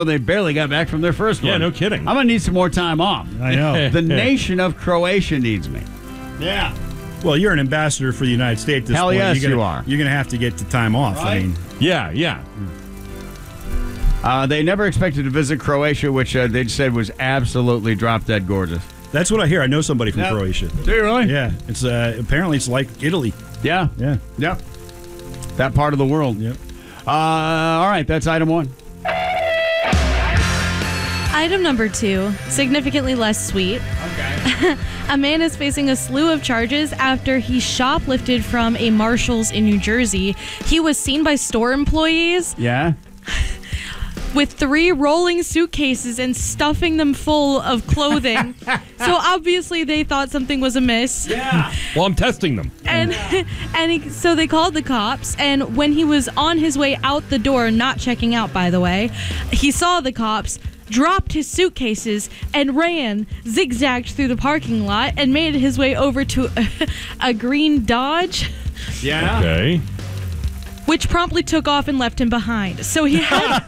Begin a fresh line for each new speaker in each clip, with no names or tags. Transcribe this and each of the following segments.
They barely got back from their first one.
Yeah, no kidding.
I'm going to need some more time off.
I know.
The nation of Croatia needs me.
Yeah. Well, you're an ambassador for the United States at this
Hell
point.
yes,
you
are.
You're going to have to get the time off.
Right?
I mean,
Yeah.
They never expected to visit Croatia, which they said was absolutely drop-dead gorgeous.
that's what I hear. I know somebody from Croatia.
Do you really?
Yeah. It's apparently it's like Italy.
Yeah.
Yeah.
Yep. That part of the world.
Yep.
All right, that's item one.
Item number 2, significantly less sweet.
Okay.
A man is facing a slew of charges after he shoplifted from a Marshall's in New Jersey. He was seen by store employees
Yeah?
with 3 rolling suitcases and stuffing them full of clothing. So obviously they thought something was amiss.
Yeah.
Well, I'm testing them.
So they called the cops, and when he was on his way out the door, not checking out, by the way, he saw the cops, dropped his suitcases, and ran, zigzagged through the parking lot, and made his way over to a green Dodge,
Yeah.
Okay.
which promptly took off and left him behind. So he had,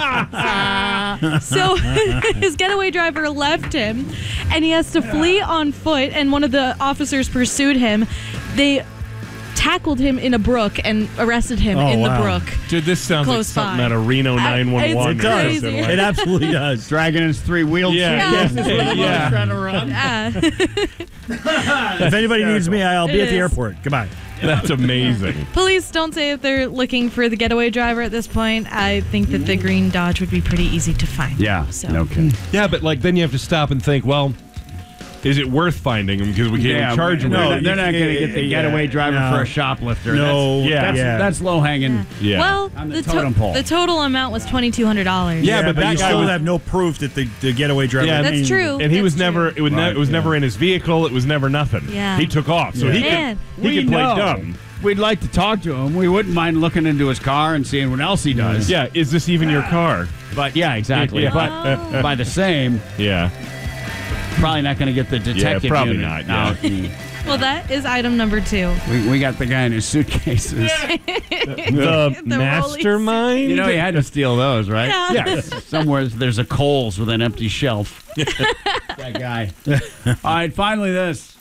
so his getaway driver left him, and he has to flee on foot. And one of the officers pursued him. They tackled him in a brook and arrested him in the brook.
Dude, this sounds like
Close
something
by.
out of Reno 911.
It's crazy.
It absolutely does.
Dragging his 3 wheeled
Yeah.
suitcases with him
Yeah.
trying to run.
If anybody needs me, I'll be
It
at the
is.
airport. Goodbye.
That's amazing.
Police don't say if they're looking for the getaway driver at this point. I think that the green Dodge would be pretty easy to find.
Yeah.
So.
No kidding.
Yeah, but like then you have to stop and think, well, is it worth finding him because we can't even charge him?
No,
with it?
they're not going to get the
Yeah,
getaway driver
no.
for a shoplifter.
No,
That's low hanging.
Yeah.
Well,
On the totem pole.
the total amount was $2,200.
Yeah, but that
you
guy
still
was-
have no proof that the getaway driver.
Yeah,
That's true.
And he was
That's
never.
true.
It was never in his vehicle. It was never nothing.
Yeah.
He took off, so he
Man.
could play dumb.
We'd like to talk to him. We wouldn't mind looking into his car and seeing what else he does.
Yeah, is this even your car?
But yeah, exactly.
Yeah.
But by the same,
Yeah.
probably not going to get the detective.
probably
unit
not,
out.
Well, that is item number 2.
We got the guy in his suitcases.
The
The
mastermind.
You know, he had to steal those, right?
Yeah.
Yes. Somewhere there's a Kohl's with an empty shelf. That guy. All right, finally this.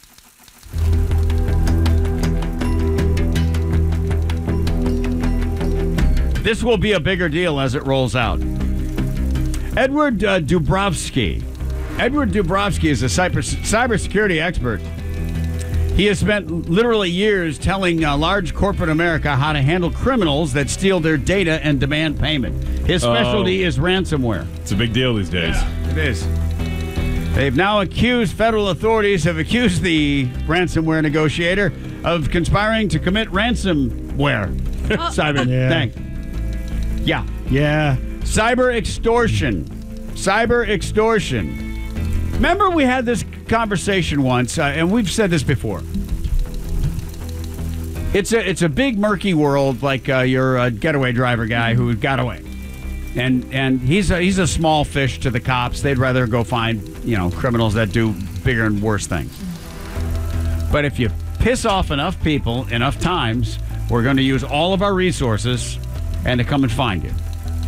This will be a bigger deal as it rolls out. Edward Dubrovsky. Edward Dubrovsky is a cybersecurity expert. He has spent literally years telling large corporate America how to handle criminals that steal their data and demand payment. His specialty is ransomware.
It's a big deal these days.
It is. They've now federal authorities have accused the ransomware negotiator of conspiring to commit ransomware. Cyber thing. Yeah.
Yeah.
Cyber extortion. Cyber extortion. Remember we had this conversation once, and we've said this before. It's a big murky world, like your getaway driver guy who got away, and he's a small fish to the cops. They'd rather go find criminals that do bigger and worse things. But if you piss off enough people enough times, we're going to use all of our resources and to come and find you.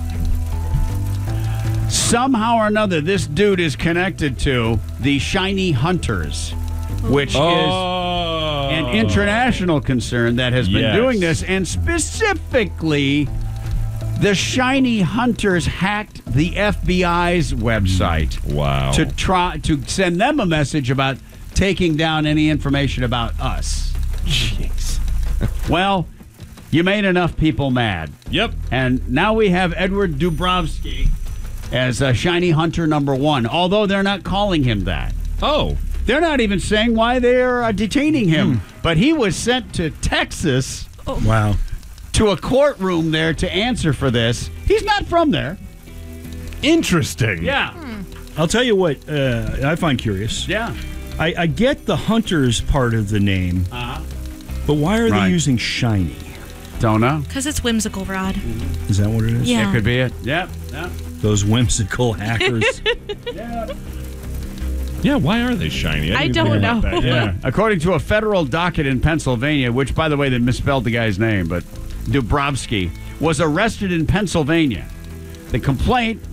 Somehow or another, this dude is connected to the Shiny Hunters, which is an international concern that has been doing this, and specifically, the Shiny Hunters hacked the FBI's website.
Wow.
To try to send them a message about taking down any information about us.
Jeez.
Well, you made enough people mad.
Yep.
And now we have Edward Dubrovsky as Shiny Hunter number 1, although they're not calling him that.
Oh.
They're not even saying why they're detaining him. But he was sent to Texas.
Wow.
To a courtroom there to answer for this. He's not from there.
Interesting.
Yeah.
I'll tell you what I find curious.
Yeah.
I get the Hunters part of the name, but why are they using shiny?
Don't know.
Because it's whimsical, Rod.
Is that what it is?
Yeah.
That could be it. Yep.
Those whimsical hackers.
Yeah, why are they shiny?
I
didn't
don't
even think
know.
about that. Yeah.
According to a federal docket in Pennsylvania, which, by the way, they misspelled the guy's name, but Dubrovsky was arrested in Pennsylvania. The complaint